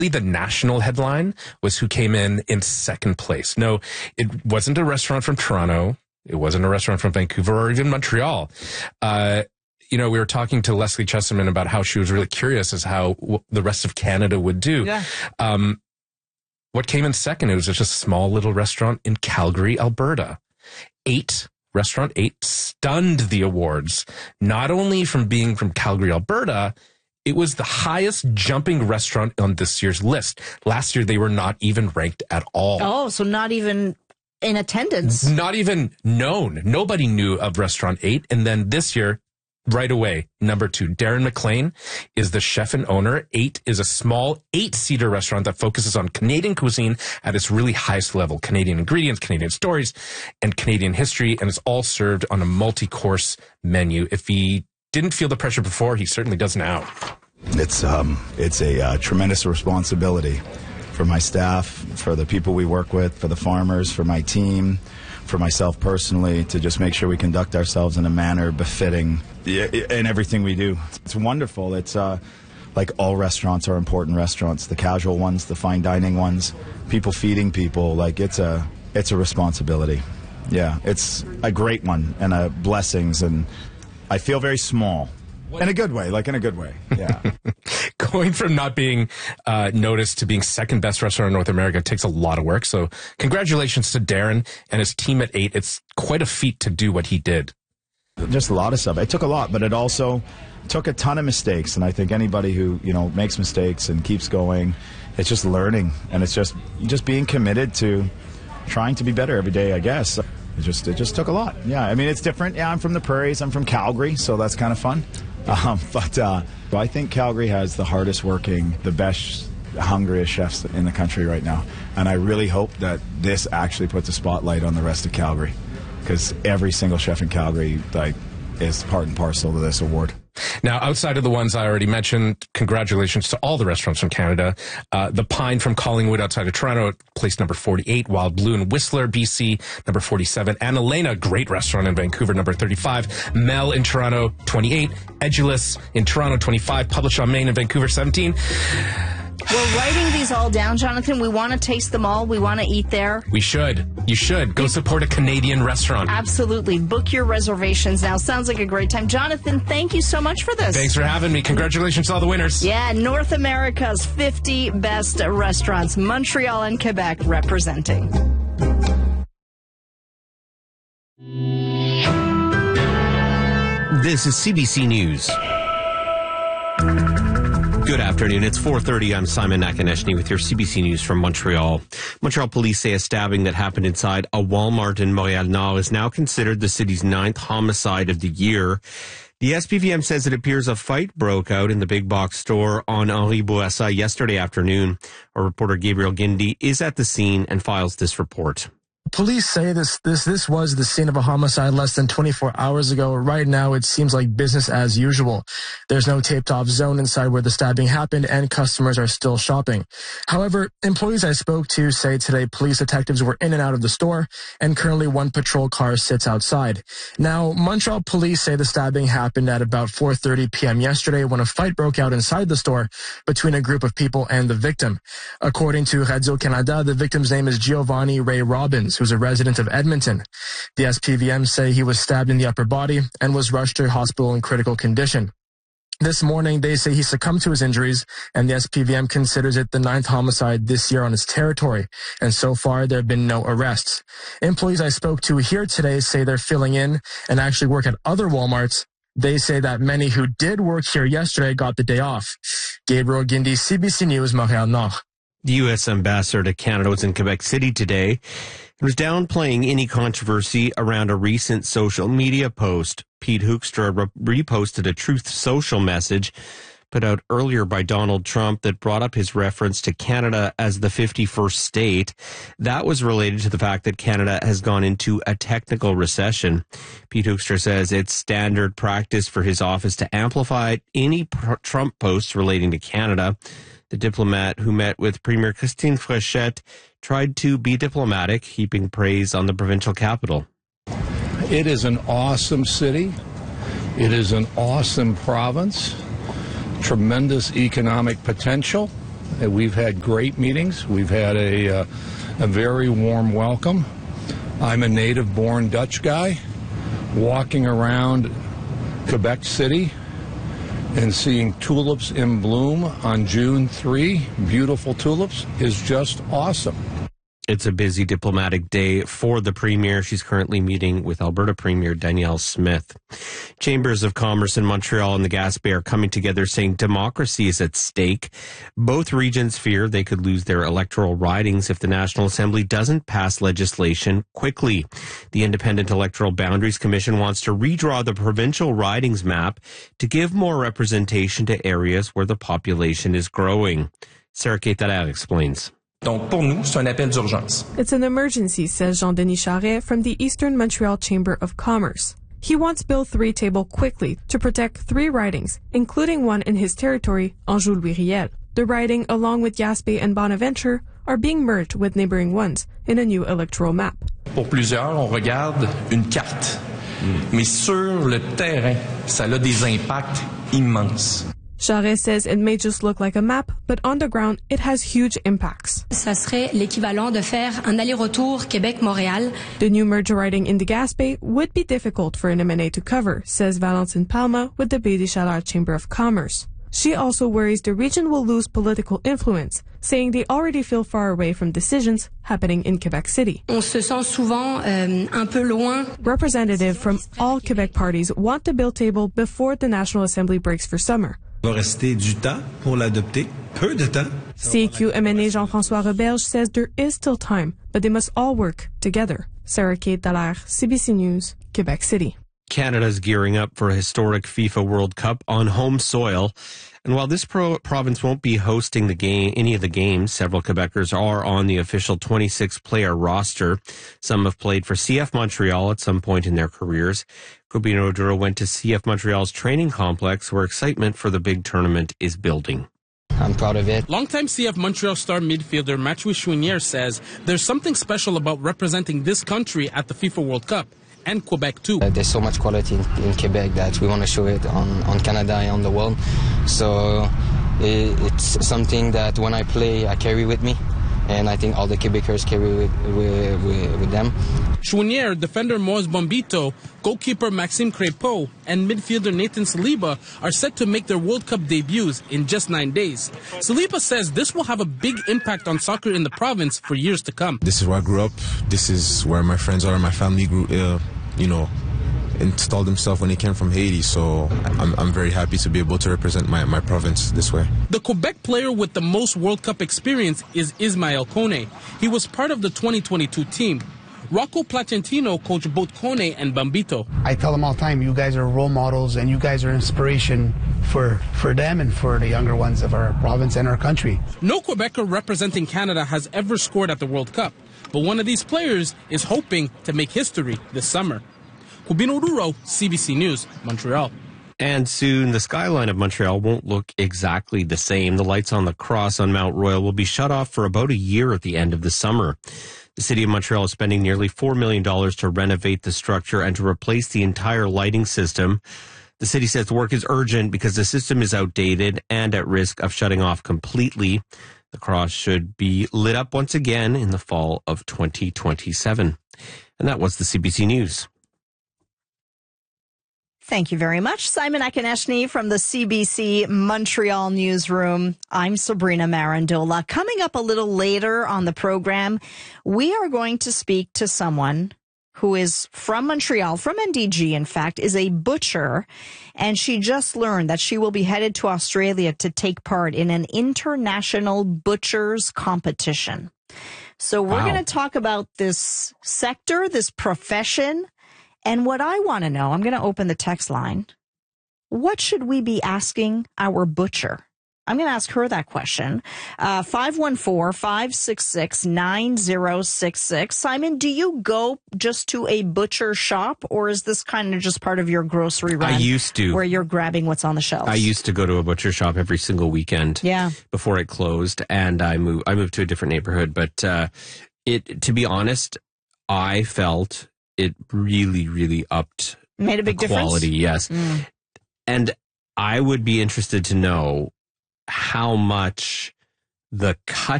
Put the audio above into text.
The national headline was who came in second place. No, it wasn't a restaurant from Toronto. It wasn't a restaurant from Vancouver or even Montreal. We were talking to Leslie Chesterman about how she was really curious as how the rest of Canada would do. Yeah. What came in second? It was just a small little restaurant in Calgary, Alberta. Restaurant 8 stunned the awards, not only from being from Calgary, Alberta. It was the highest jumping restaurant on this year's list. Last year, they were not even ranked at all. Oh, so not even in attendance. Not even known. Nobody knew of Restaurant 8. And then this year, right away, number 2, Darren McLean is the chef and owner. 8 is a small 8-seater restaurant that focuses on Canadian cuisine at its really highest level. Canadian ingredients, Canadian stories, and Canadian history. And it's all served on a multi-course menu. If he didn't feel the pressure before, he certainly does now. It's a tremendous responsibility for my staff, for the people we work with, for the farmers, for my team, for myself personally, to just make sure we conduct ourselves in a manner befitting in everything we do. It's wonderful. It's like all restaurants are important restaurants, the casual ones, the fine dining ones, people feeding people. Like it's a responsibility. Yeah, it's a great one and a blessings, and I feel very small. In a good way, yeah. Going from not being noticed to being second best restaurant in North America takes a lot of work. So congratulations to Darren and his team at 8. It's quite a feat to do what he did. Just a lot of stuff. It took a lot, but it also took a ton of mistakes. And I think anybody who, makes mistakes and keeps going, it's just learning. And it's just being committed to trying to be better every day, I guess. It just took a lot. Yeah, I mean, it's different. Yeah, I'm from the prairies. I'm from Calgary, so that's kind of fun. But I think Calgary has the hardest working, the best, hungriest chefs in the country right now. And I really hope that this actually puts a spotlight on the rest of Calgary, because every single chef in Calgary is part and parcel to this award. Now, outside of the ones I already mentioned, congratulations to all the restaurants from Canada. The Pine from Collingwood outside of Toronto, place number 48. Wild Blue in Whistler, BC, number 47. Annalena, great restaurant in Vancouver, number 35. Mel in Toronto, 28. Edulous in Toronto, 25. Publish on Main in Vancouver, 17. We're writing these all down, Jonathan. We want to taste them all. We want to eat there. We should. You should. Go support a Canadian restaurant. Absolutely. Book your reservations now. Sounds like a great time. Jonathan, thank you so much for this. Thanks for having me. Congratulations to all the winners. Yeah, North America's 50 best restaurants. Montreal and Quebec representing. This is CBC News. Good afternoon. It's 4:30. I'm Simon Nakaneshny with your CBC News from Montreal. Montreal police say a stabbing that happened inside a Walmart in Montréal-Nord is now considered the city's 9th homicide of the year. The SPVM says it appears a fight broke out in the big box store on Henri Bourassa yesterday afternoon. Our reporter Gabriel Guindy is at the scene and files this report. Police say this was the scene of a homicide less than 24 hours ago. Right now, it seems like business as usual. There's no taped-off zone inside where the stabbing happened, and customers are still shopping. However, employees I spoke to say today police detectives were in and out of the store, and currently one patrol car sits outside. Now, Montreal police say the stabbing happened at about 4:30 p.m. yesterday when a fight broke out inside the store between a group of people and the victim. According to Radio-Canada, the victim's name is Giovanni Ray Robbins, who's a resident of Edmonton. The SPVM say he was stabbed in the upper body and was rushed to a hospital in critical condition. This morning, they say he succumbed to his injuries, and the SPVM considers it the 9th homicide this year on its territory. And so far, there have been no arrests. Employees I spoke to here today say they're filling in and actually work at other Walmarts. They say that many who did work here yesterday got the day off. Gabriel Guindy, CBC News, Montréal-Nord. The U.S. ambassador to Canada was in Quebec City today. It was downplaying any controversy around a recent social media post. Pete Hoekstra reposted a Truth Social message put out earlier by Donald Trump that brought up his reference to Canada as the 51st state. That was related to the fact that Canada has gone into a technical recession. Pete Hoekstra says it's standard practice for his office to amplify any Trump posts relating to Canada. The diplomat who met with Premier Christine Fréchette tried to be diplomatic, heaping praise on the provincial capital. It is an awesome city. It is an awesome province. Tremendous economic potential. We've had great meetings. We've had a very warm welcome. I'm a native-born Dutch guy walking around Quebec City and seeing tulips in bloom on June 3, beautiful tulips, is just awesome. It's a busy diplomatic day for the Premier. She's currently meeting with Alberta Premier Danielle Smith. Chambers of Commerce in Montreal and the Gaspé are coming together saying democracy is at stake. Both regions fear they could lose their electoral ridings if the National Assembly doesn't pass legislation quickly. The Independent Electoral Boundaries Commission wants to redraw the provincial ridings map to give more representation to areas where the population is growing. Sarah Kate Dallaire explains. Donc, pour nous, c'est un appel d'urgence. It's an emergency, says Jean-Denis Charret from the Eastern Montreal Chamber of Commerce. He wants Bill 3 tabled quickly to protect 3 ridings, including one in his territory, Anjou-Louis-Riel. The riding, along with Gaspé and Bonaventure, are being merged with neighboring ones in a new electoral map. Pour plusieurs, on regarde une carte. Mais sur le terrain, ça a des impacts immenses. Charret says it may just look like a map, but on the ground, it has huge impacts. Ça serait l'équivalent de faire un aller-retour Québec-Montréal. The new merger riding in the Gaspé would be difficult for an MNA to cover, says Valentine Palma with the Baie des Chaleurs Chamber of Commerce. She also worries the region will lose political influence, saying they already feel far away from decisions happening in Quebec City. On se sent souvent un peu loin. Representatives from all Quebec parties want the bill tabled before the National Assembly breaks for summer. Il va rester du temps pour l'adopter, peu de temps. CQ MNA Jean-François Roberge says there is still time, but they must all work together. Sarah Kate Dallaire, CBC News, Quebec City. Canada's gearing up for a historic FIFA World Cup on home soil. And while this province won't be hosting any of the games, several Quebecers are on the official 26-player roster. Some have played for CF Montreal at some point in their careers. Cubino Duro went to CF Montreal's training complex where excitement for the big tournament is building. I'm proud of it. Longtime CF Montreal star midfielder Mathieu Chouinière says there's something special about representing this country at the FIFA World Cup. And Quebec too. There's so much quality in Quebec that we want to show it on Canada and on the world. So it's something that when I play, I carry with me. And I think all the Quebecers carry with them. Chouinière, defender Moise Bombito, goalkeeper Maxime Crépeau, and midfielder Nathan Saliba are set to make their World Cup debuts in just 9 days. Saliba says this will have a big impact on soccer in the province for years to come. This is where I grew up. This is where my friends are. My family grew, installed themselves when they came from Haiti. So I'm very happy to be able to represent my province this way. The Quebec player with the most World Cup experience is Ismael Kone. He was part of the 2022 team. Rocco Placentino coached both Kone and Bombito. I tell them all the time, you guys are role models and you guys are inspiration for them and for the younger ones of our province and our country. No Quebecer representing Canada has ever scored at the World Cup, but one of these players is hoping to make history this summer. Cubino Duro, CBC News, Montreal. And soon, the skyline of Montreal won't look exactly the same. The lights on the cross on Mount Royal will be shut off for about a year at the end of the summer. The city of Montreal is spending nearly $4 million to renovate the structure and to replace the entire lighting system. The city says the work is urgent because the system is outdated and at risk of shutting off completely. The cross should be lit up once again in the fall of 2027. And that was the CBC News. Thank you very much, Simon Akineshny from the CBC Montreal newsroom. I'm Sabrina Marandola. Coming up a little later on the program, we are going to speak to someone who is from Montreal, from NDG, in fact, is a butcher, and she just learned that she will be headed to Australia to take part in an international butchers competition. So we're going to talk about this sector, this profession. And what I want to know, I'm going to open the text line. What should we be asking our butcher? I'm going to ask her that question. 514-566-9066. Simon, do you go just to a butcher shop, or is this kind of just part of your grocery run? I used to. Where you're grabbing what's on the shelves? I used to go to a butcher shop every single weekend. Yeah. Before it closed, and I moved to a different neighborhood. But to be honest, I felt it really, really upped made a big the quality, difference? yes. And I would be interested to know how much the cut